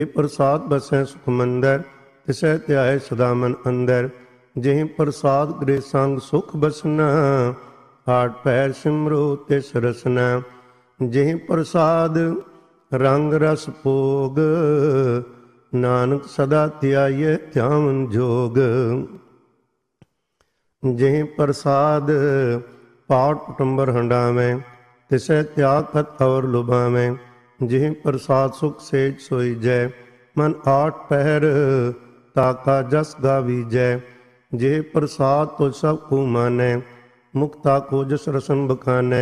प्रसाद बसै सुख मंदर, तिसै ध्याय सदा मन अंदर। जेहि प्रसाद गृह संग सुख बसना, आठ पैर सिमरो तिस रसना। जेहि प्रसाद रंग रस भोग, नानक सदा ध्याये ध्यान जोग। जेहि प्रसाद पाठ कुटुंबर हंडावें, तिसै त्याग खत अवर लुभावें। जेहि प्रसाद सुख सेज सोई जय, मन आठ पहर ताका जस गावीजै। जेहि प्रसाद तुझ सब को मानै, मुक्ता को जस रसन बखानै।